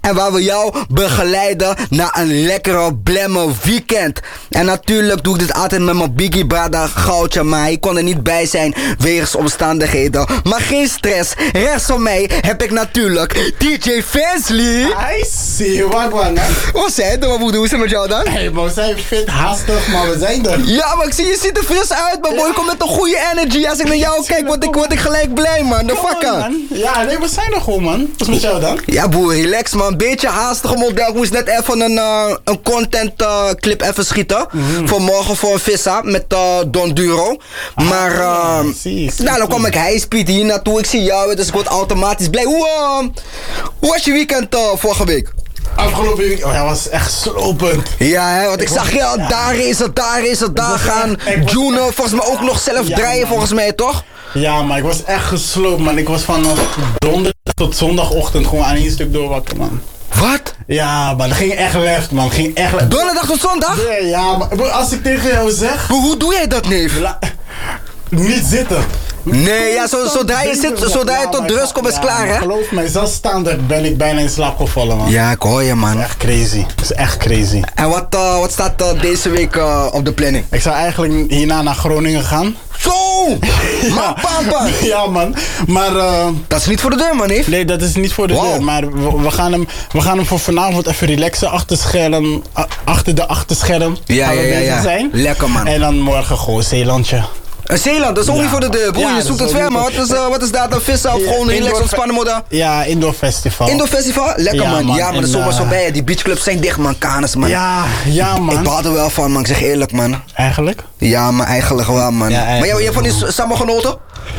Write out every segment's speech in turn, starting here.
En waar we jou begeleiden naar een lekkere blemme weekend. En natuurlijk doe ik dit altijd met mijn Biggie Brada Goudje. Maar hij kon er niet bij zijn wegens omstandigheden. Maar geen stress. Rechts van mij heb ik natuurlijk DJ Fansley. I see, wat. Wat zei het? Hoe is het met jou dan? Hey, we zijn fit, haastig, maar we zijn er. Ja, maar ik zie je ziet er fris uit, man. Boy, je komt met een goede energy. Als ik naar jou kijk, word ik gelijk blij, man. De fucker. Ja, nee, we zijn er gewoon, man. Wat is met jou dan? Ja, boer, relax, man. Beetje haastig model. Ik moest net even een content clip even schieten. Voor morgen voor een vissa met Don Duro. Maar, nou, dan kwam ik highspeed hier naartoe. Ik zie jou, dus ik word automatisch blij. Hoe was je weekend vorige week? Afgelopen week, oh ja, was echt slopend. Ja, hè, want ik zag je al daar gaan. Juno, volgens mij ook nog zelf draaien, volgens mij, toch? Ja, maar ik was echt gesloopt, man. Ik was van donderdag tot zondagochtend gewoon aan één stuk doorwakken, man. Wat? Ja, maar dat ging echt left, man. Ging echt left. Donderdag tot zondag? Ja, maar als ik tegen jou zeg... Hoe doe jij dat, neef? Niet zitten. Nee, ja, zodra je tot rust komt is klaar, hè? Geloof mij, zelfs staande ben ik bijna in slaap gevallen, man. Ja, ik hoor je, man. Het is echt crazy. Het is echt crazy. En wat staat deze week op de planning? Ik zou eigenlijk hierna naar Groningen gaan. Zo! Ja. Papa! Ja, man. Maar... dat is niet voor de deur, man, neef. Nee, dat is niet voor de deur. Maar we gaan hem voor vanavond even relaxen achter de achterscherm. Ja. Zijn. Lekker, man. En dan morgen gewoon Zeelandje. Zeeland, dat is ook niet voor de deur, broer. Je zoekt het ver, man. Wat is dat, een vissen of gewoon relax ontspannen model? Ja, Indoor Festival. Indoor Festival? Lekker, man. Ja, maar de zomer is voorbij. Die beachclubs zijn dicht, man. Kanus, man. Ja, man. Ik baal er wel van, man. Ik zeg eerlijk, man. Eigenlijk? Ja, maar eigenlijk wel, man. Ja, maar jij hebt van die summer genoten?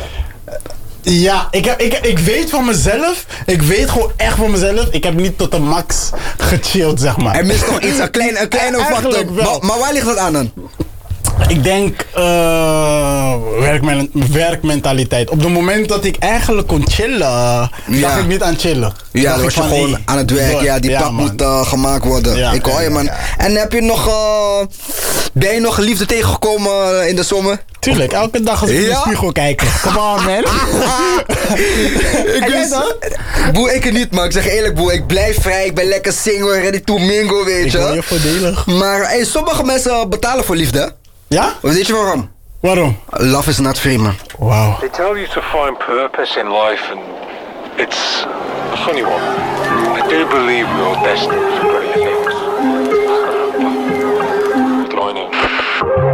Ja, ik weet van mezelf. Ik weet gewoon echt van mezelf. Ik heb niet tot de max gechilled, zeg maar. Er mist nog iets, een kleine factor. Maar waar ligt dat aan dan? Ik denk werkmentaliteit. Op het moment dat ik eigenlijk kon chillen, dacht ik niet aan chillen. Ja, dan was je gewoon aan het werk. Ja, die pap moet gemaakt worden. Ja, ik hoor je, man. Ja. En heb je ben je nog liefde tegengekomen in de zomer? Tuurlijk, elke dag als ik in de spiegel kijk. Come on, man. Boer, ik niet, man. Ik zeg eerlijk, boer. Ik blijf vrij. Ik ben lekker single, ready to mingle, weet je. Ik ben je voordelig. Maar sommige mensen betalen voor liefde. Ja? Weet je waarom? Waarom? Love is not free, man. Wow. They tell you to find purpose in life, and it's a funny one. I do believe we are destined for great things. What do I know?